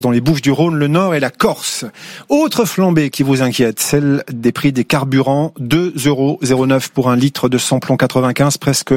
dans les Bouches-du-Rhône, le Nord et la Corse. Autre flambée qui vous inquiète, celle des prix des carburants, 2,09 € pour un litre de samplon 95, presque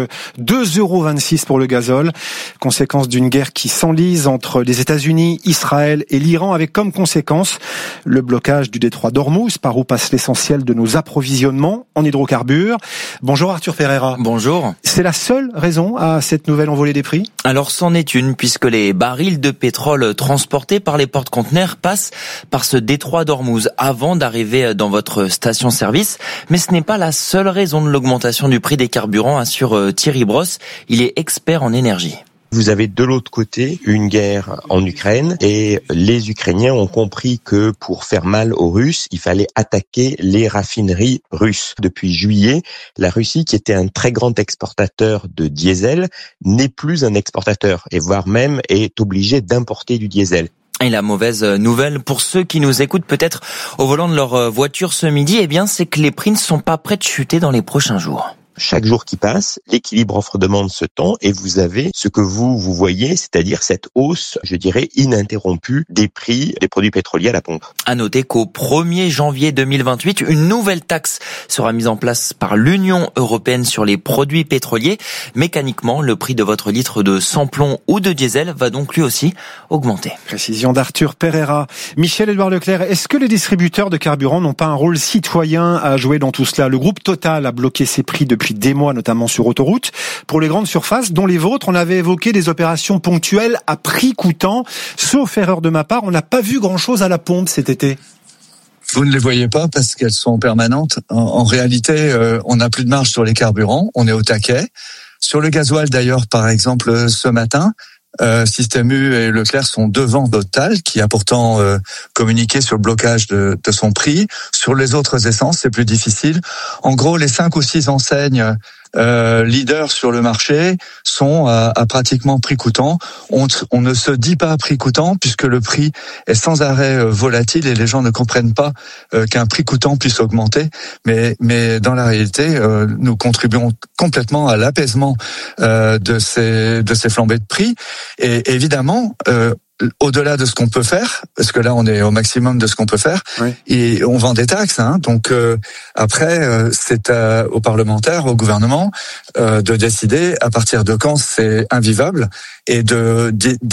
2,26 € pour le gazole. Conséquence d'une guerre qui s'enlise entre les États-Unis, Israël et l'Iran, avec comme conséquence le blocage du détroit d'Ormuz, par où passe l'essentiel de nos approvisionnements en hydrocarbures. Bonjour Arthur Pereira. Bonjour. C'est la seule raison à cette nouvelle envolée des prix ? Alors c'en est une, puisque les barils de pétrole transportés par les porte-conteneurs passent par ce détroit d'Ormuz avant d'arriver dans votre station-service. Mais ce n'est pas la seule raison de l'augmentation du prix des carburants, assure Thierry Brosse. Il est expert en énergie. Vous avez de l'autre côté une guerre en Ukraine et les Ukrainiens ont compris que pour faire mal aux Russes, il fallait attaquer les raffineries russes. Depuis juillet, la Russie, qui était un très grand exportateur de diesel, n'est plus un exportateur et voire même est obligée d'importer du diesel. Et la mauvaise nouvelle pour ceux qui nous écoutent peut-être au volant de leur voiture ce midi, c'est que les prix ne sont pas prêts de chuter dans les prochains jours. Chaque jour qui passe, l'équilibre offre-demande se tend et vous avez ce que vous voyez, c'est-à-dire cette hausse, je dirais, ininterrompue des prix des produits pétroliers à la pompe. À noter qu'au 1er janvier 2028, une nouvelle taxe sera mise en place par l'Union européenne sur les produits pétroliers. Mécaniquement, le prix de votre litre de samplon ou de diesel va donc lui aussi augmenter. Précision d'Arthur Pereira. Michel-Édouard Leclerc, est-ce que les distributeurs de carburant n'ont pas un rôle citoyen à jouer dans tout cela ? Le groupe Total a bloqué ses prix depuis des mois, notamment sur autoroute. Pour les grandes surfaces, dont les vôtres, on avait évoqué des opérations ponctuelles à prix coûtant. Sauf erreur de ma part, on n'a pas vu grand-chose à la pompe cet été. Vous ne les voyez pas parce qu'elles sont permanentes. En réalité, on n'a plus de marge sur les carburants, on est au taquet. Sur le gasoil d'ailleurs, par exemple, ce matin, Système U et Leclerc sont devant Total, qui a pourtant communiqué sur le blocage de son prix. Sur les autres essences, c'est plus difficile. En gros, les 5 ou 6 enseignes leaders sur le marché sont à pratiquement prix coûtant. On ne se dit pas prix coûtant puisque le prix est sans arrêt volatile et les gens ne comprennent pas qu'un prix coûtant puisse augmenter. Mais dans la réalité, nous contribuons complètement à l'apaisement de ces flambées de prix. Et évidemment, au-delà de ce qu'on peut faire, parce que là on est au maximum de ce qu'on peut faire, oui. Et on vend des taxes, donc après c'est aux parlementaires, au gouvernement de décider à partir de quand c'est invivable et de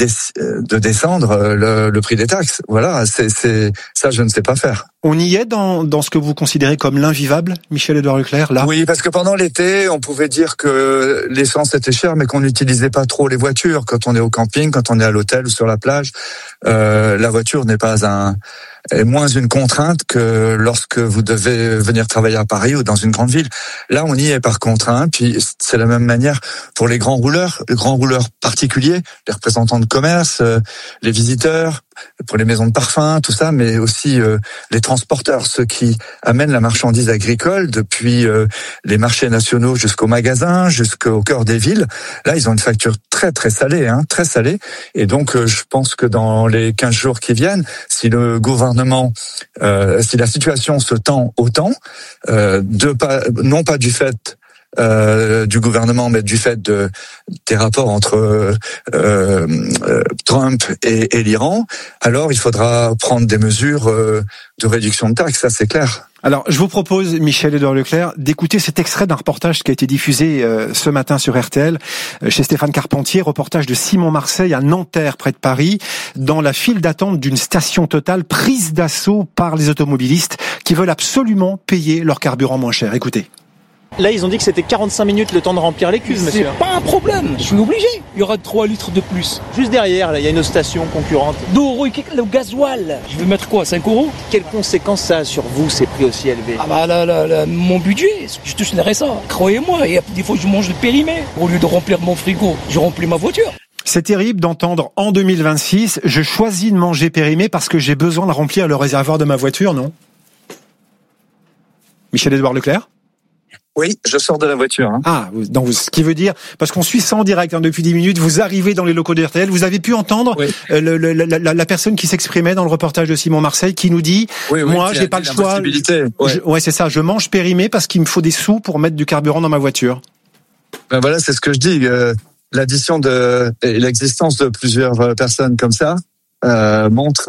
descendre le prix des taxes. Voilà, c'est ça je ne sais pas faire. On y est dans ce que vous considérez comme l'invivable, Michel-Édouard Leclerc, là ? Oui, parce que pendant l'été, on pouvait dire que l'essence était chère, mais qu'on n'utilisait pas trop les voitures. Quand on est au camping, quand on est à l'hôtel ou sur la plage, la voiture n'est pas est moins une contrainte que lorsque vous devez venir travailler à Paris ou dans une grande ville. Là, on y est par contrainte, puis c'est la même manière pour les grands rouleurs particuliers, les représentants de commerce, les visiteurs, pour les maisons de parfum, tout ça, mais aussi les transporteurs, ceux qui amènent la marchandise agricole depuis les marchés nationaux jusqu'aux magasins, jusqu'au cœur des villes. Là, ils ont une facture très très salée, très salée. Et donc, je pense que dans les 15 jours qui viennent, si le gouvernement, si la situation se tend autant, non pas du fait du gouvernement, mais du fait des rapports entre Trump et l'Iran, alors il faudra prendre des mesures de réduction de taxes, ça c'est clair. Alors, je vous propose, Michel-Édouard Leclerc, d'écouter cet extrait d'un reportage qui a été diffusé ce matin sur RTL, chez Stéphane Carpentier, reportage de Simon Marseille à Nanterre, près de Paris, dans la file d'attente d'une station Total prise d'assaut par les automobilistes qui veulent absolument payer leur carburant moins cher. Écoutez. Là, ils ont dit que c'était 45 minutes le temps de remplir les cuves, monsieur. C'est pas un problème, je suis obligé. Il y aura 3 litres de plus. Juste derrière, là, il y a une autre station concurrente. 2 € le gasoil. Je vais mettre quoi, 5 €? Quelles conséquences ça a sur vous, ces prix aussi élevés? Ah bah là, mon budget, je touche le RSA. Croyez-moi, et des fois je mange le périmé. Au lieu de remplir mon frigo, je remplis ma voiture. C'est terrible d'entendre en 2026, je choisis de manger périmé parce que j'ai besoin de remplir le réservoir de ma voiture, non? Michel-Édouard Leclerc? Oui, je sors de la voiture. Ah, donc ce qui veut dire, parce qu'on suit ça en direct depuis 10 minutes, vous arrivez dans les locaux de RTL, vous avez pu entendre la personne qui s'exprimait dans le reportage de Simon Marseille qui nous dit, moi j'ai pas le choix, c'est ça, je mange périmé parce qu'il me faut des sous pour mettre du carburant dans ma voiture. Ben voilà, c'est ce que je dis, l'addition et l'existence de plusieurs personnes comme ça montre